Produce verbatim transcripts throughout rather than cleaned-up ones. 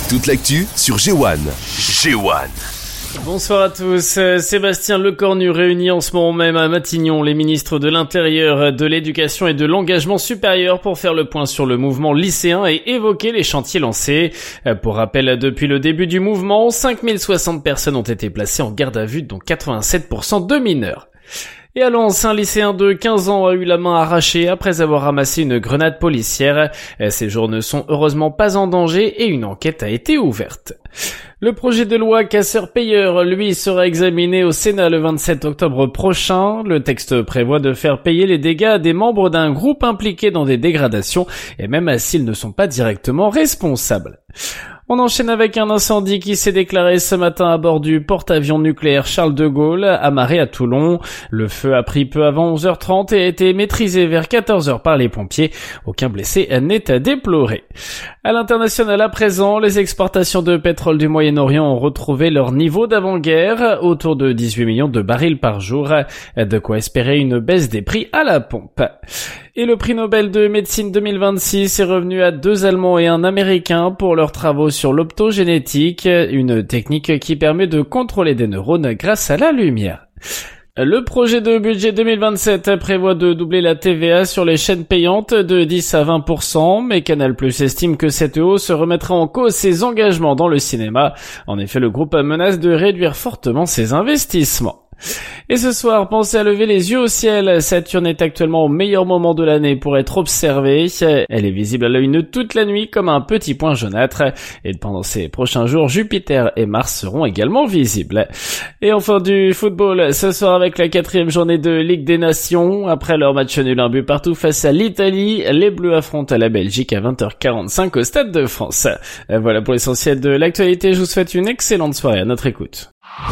Toute l'actu sur G un. G un. Bonsoir à tous. Sébastien Lecornu réunit en ce moment même à Matignon les ministres de l'Intérieur, de l'Éducation et de l'Engagement supérieur pour faire le point sur le mouvement lycéen et évoquer les chantiers lancés. Pour rappel, depuis le début du mouvement, cinq mille soixante personnes ont été placées en garde à vue, dont quatre-vingt-sept pour cent de mineurs. Et à Lens, un lycéen de quinze ans a eu la main arrachée après avoir ramassé une grenade policière. Ses jours ne sont heureusement pas en danger et une enquête a été ouverte. Le projet de loi casseur-payeur, lui, sera examiné au Sénat le vingt-sept octobre prochain. Le texte prévoit de faire payer les dégâts à des membres d'un groupe impliqué dans des dégradations, et même s'ils ne sont pas directement responsables. On enchaîne avec un incendie qui s'est déclaré ce matin à bord du porte-avions nucléaire Charles de Gaulle, amarré à Toulon. Le feu a pris peu avant onze heures trente et a été maîtrisé vers quatorze heures par les pompiers. Aucun blessé n'est à déplorer. À l'international à présent, les exportations de pétrole du Moyen-Orient ont retrouvé leur niveau d'avant-guerre, autour de dix-huit millions de barils par jour. De quoi espérer une baisse des prix à la pompe. Et le prix Nobel de médecine deux mille vingt-six est revenu à deux Allemands et un Américain pour leurs travaux sur l'optogénétique, une technique qui permet de contrôler des neurones grâce à la lumière. Le projet de budget deux mille vingt-sept prévoit de doubler la T V A sur les chaînes payantes de dix à vingt pour cent, mais Canal+ estime que cette hausse remettra en cause ses engagements dans le cinéma. En effet, le groupe menace de réduire fortement ses investissements. Et ce soir, pensez à lever les yeux au ciel. Saturne est actuellement au meilleur moment de l'année pour être observée. Elle est visible à l'œil nu toute la nuit comme un petit point jaunâtre. Et pendant ces prochains jours, Jupiter et Mars seront également visibles. Et enfin du football, ce soir avec la quatrième journée de Ligue des Nations. Après leur match nul un but partout face à l'Italie, les Bleus affrontent la Belgique à vingt heures quarante-cinq au Stade de France. Voilà pour l'essentiel de l'actualité. Je vous souhaite une excellente soirée à notre écoute.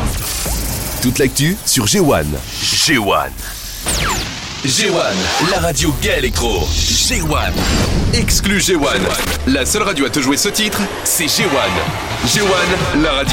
Toute l'actu sur G un. G un. G un, la radio gay électro. G un. Exclu G un. La seule radio à te jouer ce titre, c'est G un. G un, la radio